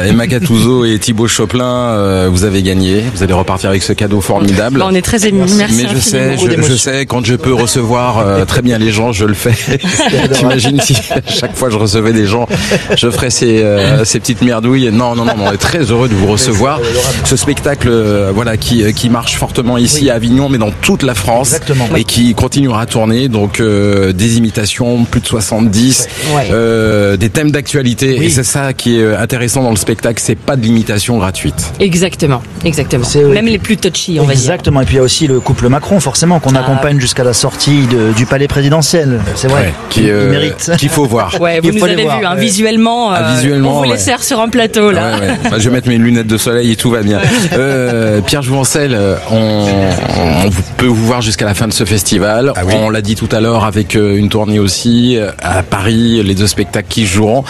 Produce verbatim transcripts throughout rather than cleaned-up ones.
euh, Emma Gattuso et Thibaut Choplin, euh, vous avez gagné. Vous allez repartir avec ce cadeau formidable. Bon, on est très émus. Merci. Mais je sais, je, je sais, quand je peux recevoir euh, très bien les gens, je le fais. T'imagines si chaque fois je recevais des gens, je ferais ces, euh, ces petites merdouilles. Non, non, non, on est très heureux de vous recevoir. Ce spectacle, euh, voilà, qui, qui marche fortement ici oui. à Avignon, mais dans toute la France. Exactement. Et qui continuera à tourner. Donc, euh, des imitations, plus de soixante-dix, ouais. euh, des thèmes d'actualité. Oui. Et c'est ça qui est intéressant dans le spectacle, c'est pas de l'imitation gratuite. Exactement, exactement. C'est, Même oui. les plus touchy, on va dire. Exactement. Et puis il y a aussi le couple Macron, forcément, qu'on ah. accompagne jusqu'à la sortie de, du palais présidentiel. C'est vrai. Ouais. Qui, euh, il mérite. Qu'il faut voir. Ouais, vous il nous avez vu, hein, visuellement, euh, ah, visuellement. On vous ouais. les sert sur un plateau, là. Ouais, ouais. Bah, je vais mettre mes lunettes de soleil et tout va bien. Ouais. Euh, Pierre Jouvencel, on, on peut vous voir jusqu'à la fin de ce festival. Ah oui. On l'a dit tout à l'heure avec une tournée aussi à Paris, les deux spectacles qui joueront.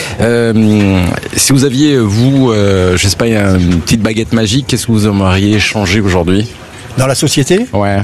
Euh, si vous aviez, vous, euh, je sais pas, une petite baguette magique, qu'est-ce que vous aimeriez changer aujourd'hui ? Dans la société ? Ouais.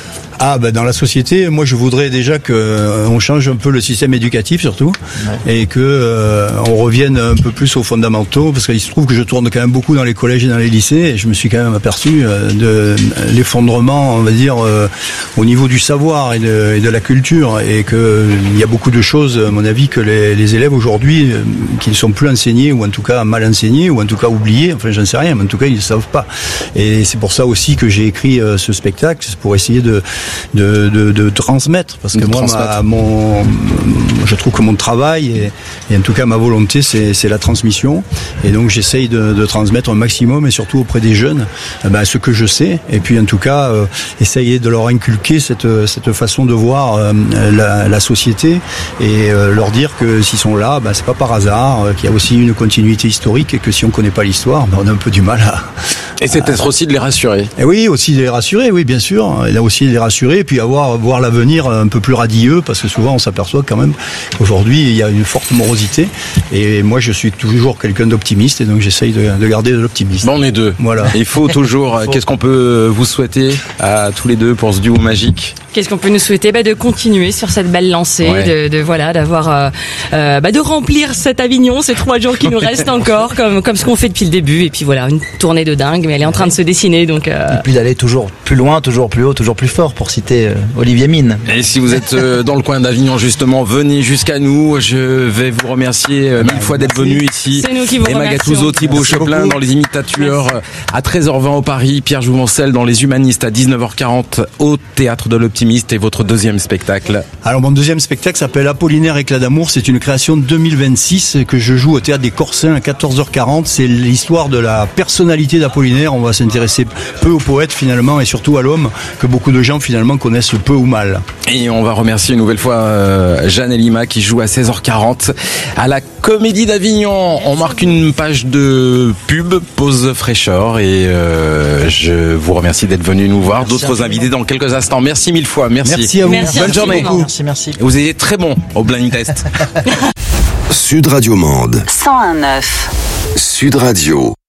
Ah ben dans la société, moi je voudrais déjà que euh, on change un peu le système éducatif surtout ouais. et que euh, on revienne un peu plus aux fondamentaux parce qu'il se trouve que je tourne quand même beaucoup dans les collèges et dans les lycées et je me suis quand même aperçu euh, de l'effondrement, on va dire euh, au niveau du savoir et de, et de la culture et que euh, il y a beaucoup de choses à mon avis que les, les élèves aujourd'hui euh, qui ne sont plus enseignés ou en tout cas mal enseignés ou en tout cas oubliés, enfin j'en sais rien, mais en tout cas ils ne savent pas. Et c'est pour ça aussi que j'ai écrit euh, ce spectacle, c'est pour essayer de De, de, de transmettre parce que de moi ma, mon, je trouve que mon travail et, et en tout cas ma volonté c'est, c'est la transmission et donc j'essaye de, de transmettre un maximum et surtout auprès des jeunes eh ben, ce que je sais et puis en tout cas euh, essayer de leur inculquer cette, cette façon de voir euh, la, la société et euh, leur dire que s'ils sont là ben, c'est pas par hasard, euh, qu'il y a aussi une continuité historique et que si on connaît pas l'histoire ben, on a un peu du mal à et c'est peut-être aussi de les rassurer. Et oui, aussi de les rassurer, oui, bien sûr. Et là aussi de les rassurer, et puis avoir voir l'avenir un peu plus radieux, parce que souvent on s'aperçoit quand même qu'aujourd'hui il y a une forte morosité. Et moi, je suis toujours quelqu'un d'optimiste, et donc j'essaye de, de garder de l'optimisme. Bon, on est deux. Voilà. Il faut toujours. faut... Qu'est-ce qu'on peut vous souhaiter à tous les deux pour ce duo magique ? Qu'est-ce qu'on peut nous souhaiter ? Bah, de continuer sur cette belle lancée, ouais. de, de voilà, d'avoir, euh, euh, bah, de remplir cet Avignon, ces trois jours qui nous restent encore, comme comme ce qu'on fait depuis le début. Et puis voilà, une tournée de dingue. Mais elle est en train de se dessiner, donc. Euh... Et puis d'aller toujours plus loin, toujours plus haut, toujours plus fort, pour citer euh, Olivier Mine. Et si vous êtes euh, dans le coin d'Avignon, justement, venez jusqu'à nous. Je vais vous remercier euh, mille fois d'être venu ici. C'est nous qui vous Emma Gattuso, Thibaut Choplin dans Les Imitateurs Merci. À treize heures vingt au Paris, Pierre Jouvencel dans Les Humanistes à dix-neuf heures quarante au Théâtre de l'Optimiste et votre deuxième spectacle. Alors mon deuxième spectacle s'appelle Apollinaire Éclat d'amour. C'est une création de deux mille vingt-six que je joue au Théâtre des Corsins à quatorze heures quarante. C'est l'histoire de la personnalité d'Apollinaire. On va s'intéresser peu au poète finalement et surtout à l'homme que beaucoup de gens finalement connaissent peu ou mal. Et on va remercier une nouvelle fois euh, Jeanne et Lima qui joue à seize heures quarante à la Comédie d'Avignon. On marque une page de pub, pause fraîcheur et euh, je vous remercie d'être venu nous voir. Merci D'autres invités dans quelques instants. Merci mille fois. Merci. Merci à vous. Merci Bonne journée. Merci, merci. Vous étiez très bon au blind test. Sud Radio Mende. cent un neuf. Sud Radio.